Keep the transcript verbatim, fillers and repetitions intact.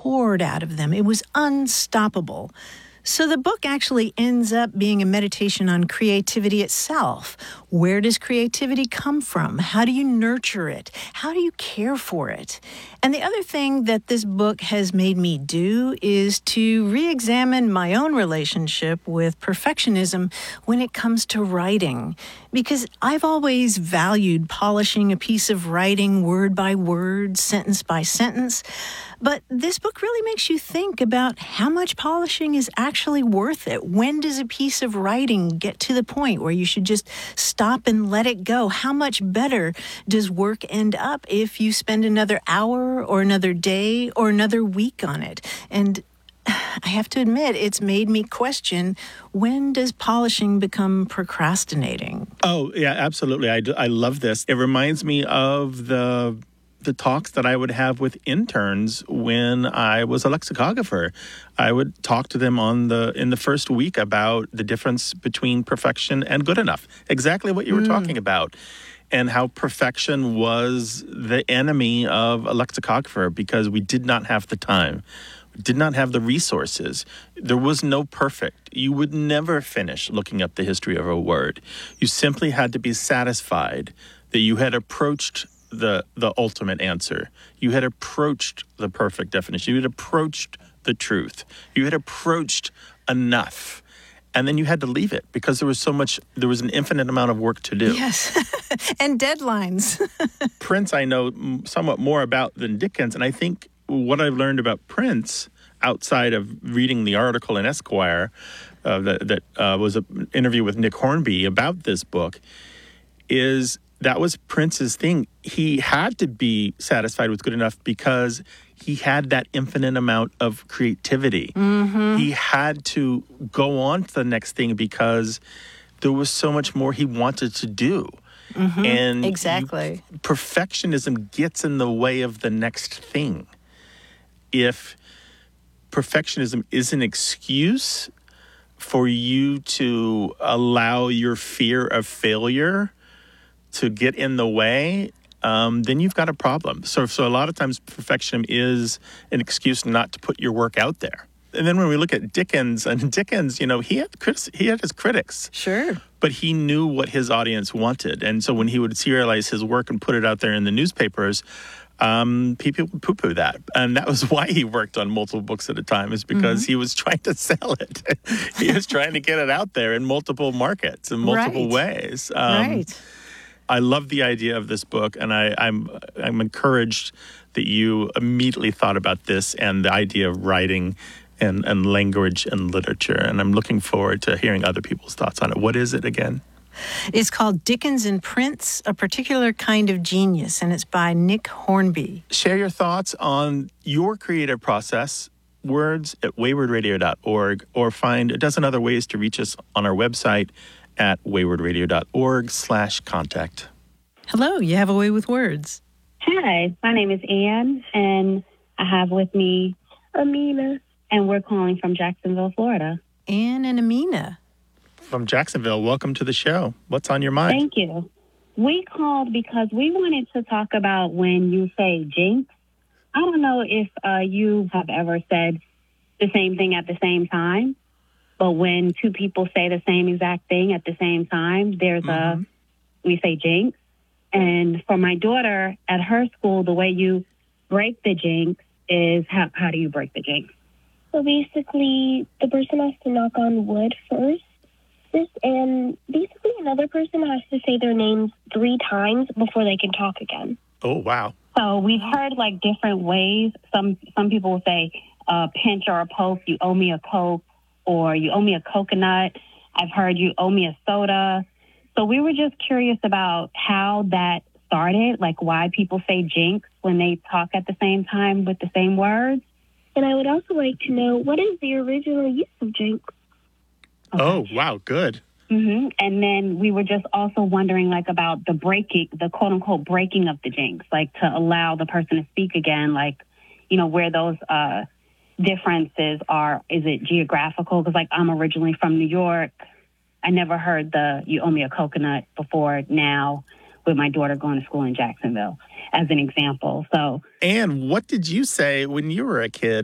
poured out of them. It was unstoppable. So the book actually ends up being a meditation on creativity itself. Where does creativity come from? How do you nurture it? How do you care for it? And the other thing that this book has made me do is to re-examine my own relationship with perfectionism when it comes to writing. Because I've always valued polishing a piece of writing word by word, sentence by sentence. But this book really makes you think about how much polishing is actually worth it. When does a piece of writing get to the point where you should just stop and let it go? How much better does work end up if you spend another hour or another day or another week on it? And I have to admit, it's made me question, when does polishing become procrastinating? Oh, yeah, absolutely. I, do, I love this. It reminds me of the the talks that I would have with interns when I was a lexicographer. I would talk to them on the in the first week about the difference between perfection and good enough. Exactly what you were mm. talking about. And how perfection was the enemy of a lexicographer because we did not have the time. We did not have the resources. There was no perfect. You would never finish looking up the history of a word. You simply had to be satisfied that you had approached the the ultimate answer. You had approached the perfect definition. You had approached the truth. You had approached enough. And then you had to leave it because there was so much, there was an infinite amount of work to do. Yes, and deadlines. Prince I know somewhat more about than Dickens, and I think what I've learned about Prince outside of reading the article in Esquire uh, that, that uh, was an interview with Nick Hornby about this book is that was Prince's thing. He had to be satisfied with good enough because he had that infinite amount of creativity. Mm-hmm. He had to go on to the next thing because there was so much more he wanted to do. Mm-hmm. And exactly. You, perfectionism gets in the way of the next thing. If perfectionism is an excuse for you to allow your fear of failure to get in the way, um, then you've got a problem. So, so a lot of times perfectionism is an excuse not to put your work out there. And then when we look at Dickens, and Dickens, you know, he had critics, he had his critics. Sure. But he knew what his audience wanted. And so when he would serialize his work and put it out there in the newspapers, um, people would poo-poo that. And that was why he worked on multiple books at a time, is because mm-hmm. he was trying to sell it. He was trying to get it out there in multiple markets, in multiple right. ways. Um, right. I love the idea of this book, and I, I'm I'm encouraged that you immediately thought about this and the idea of writing and, and language and literature. And I'm looking forward to hearing other people's thoughts on it. What is it again? It's called Dickens and Prince, A Particular Kind of Genius, and it's by Nick Hornby. Share your thoughts on your creative process, words at wayward radio dot org, or find a dozen other ways to reach us on our website at wayward radio dot org slash contact. Hello, you have a way with words. Hi, my name is Ann, and I have with me Amina, and we're calling from Jacksonville, Florida. Ann and Amina. From Jacksonville, welcome to the show. What's on your mind? Thank you. We called because we wanted to talk about when you say jinx. I don't know if uh, you have ever said the same thing at the same time. But when two people say the same exact thing at the same time, there's mm-hmm. a, we say jinx. And for my daughter, at her school, the way you break the jinx is, how, how do you break the jinx? So basically, the person has to knock on wood first. This, and basically another person has to say their names three times before they can talk again. Oh, wow. So we've heard like different ways. Some, some people will say a pinch or a poke, you owe me a Coke. Or you owe me a coconut. I've heard you owe me a soda. So we were just curious about how that started, like why people say jinx when they talk at the same time with the same words. And I would also like to know, what is the original use of jinx? Okay. Oh, wow, good. Mm-hmm. And then we were just also wondering, like, about the breaking, the quote-unquote breaking of the jinx, like to allow the person to speak again, like, you know, where those uh differences are. Is it geographical? Because, like, I'm originally from New York. I never heard the you owe me a coconut before now with my daughter going to school in Jacksonville, as an example. So, and what did you say when you were a kid?